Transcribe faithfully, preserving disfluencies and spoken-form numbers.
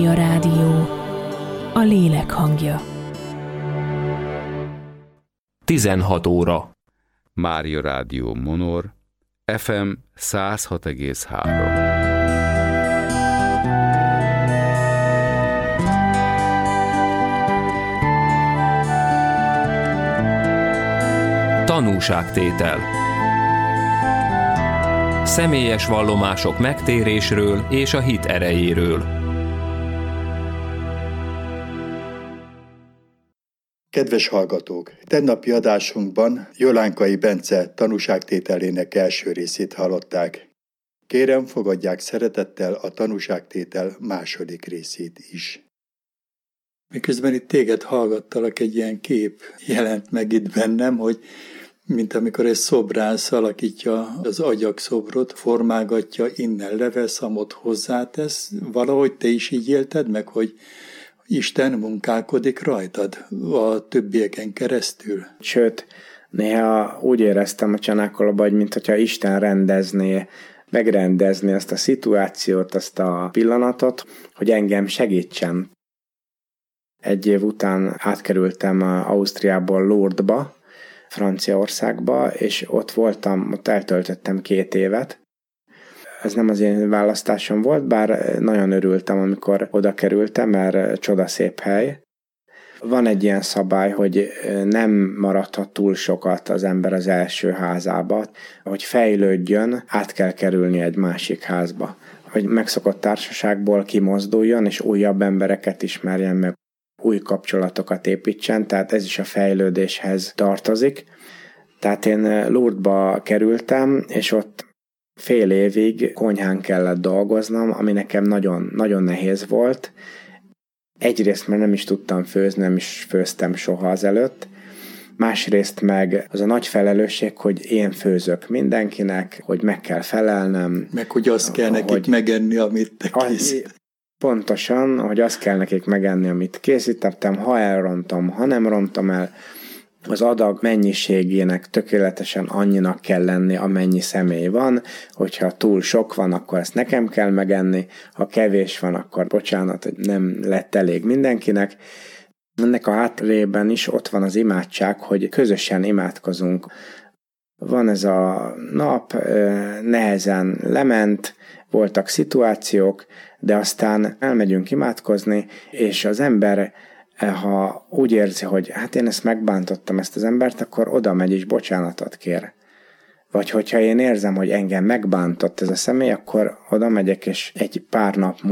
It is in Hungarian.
A rádió, a lélek hangja. tizenhat óra. Mária Rádió Monor, ef em száz hat egész három. Tanúságtétel. Személyes vallomások megtérésről és a hit erejéről. Kedves hallgatók! Tegnapi adásunkban Jolánkai Bence tanúságtételének első részét hallották. Kérem, fogadják szeretettel a tanúságtétel második részét is. Miközben itt téged hallgattalak, egy ilyen kép jelent meg itt bennem, hogy mint amikor egy szobrász alakítja az agyakszobrot, formálgatja, innen levesz, amott hozzátesz. Valahogy te is így élted meg, hogy Isten munkálkodik rajtad a többieken keresztül? Sőt, néha úgy éreztem a Csanákolóban, hogy mintha Isten rendezné, megrendezné azt a szituációt, azt a pillanatot, hogy engem segítsen. Egy év után átkerültem Ausztriából Lourdesba, Franciaországba, és ott voltam, ott eltöltöttem két évet. Ez nem az én választásom volt, bár nagyon örültem, amikor oda kerültem, mert csodaszép hely. Van egy ilyen szabály, hogy nem maradhat túl sokat az ember az első házába, hogy fejlődjön, át kell kerülni egy másik házba. Hogy megszokott társaságból kimozduljon, és újabb embereket ismerjen meg, új kapcsolatokat építsen, tehát ez is a fejlődéshez tartozik. Tehát én Lourdesba kerültem, és ott fél évig konyhán kellett dolgoznom, ami nekem nagyon, nagyon nehéz volt. Egyrészt mert nem is tudtam főzni, nem is főztem soha azelőtt. Másrészt meg az a nagy felelősség, hogy én főzök mindenkinek, hogy meg kell felelnem. Meg hogy azt kell nekik hogy megenni, amit te készítettem. Pontosan, hogy azt kell nekik megenni, amit készítettem, ha elrontom, ha nem rontom el. Az adag mennyiségének tökéletesen annyinak kell lenni, amennyi személy van, hogyha túl sok van, akkor ezt nekem kell megenni, ha kevés van, akkor bocsánat, hogy nem lett elég mindenkinek. Ennek a háttérében is ott van az imádság, hogy közösen imádkozunk. Van ez a nap, nehezen lement, voltak szituációk, de aztán elmegyünk imádkozni, és az ember, ha úgy érzi, hogy hát én ezt megbántottam ezt az embert, akkor oda megy és bocsánatot kér. Vagy hogyha én érzem, hogy engem megbántott ez a személy, akkor oda megyek és egy pár nap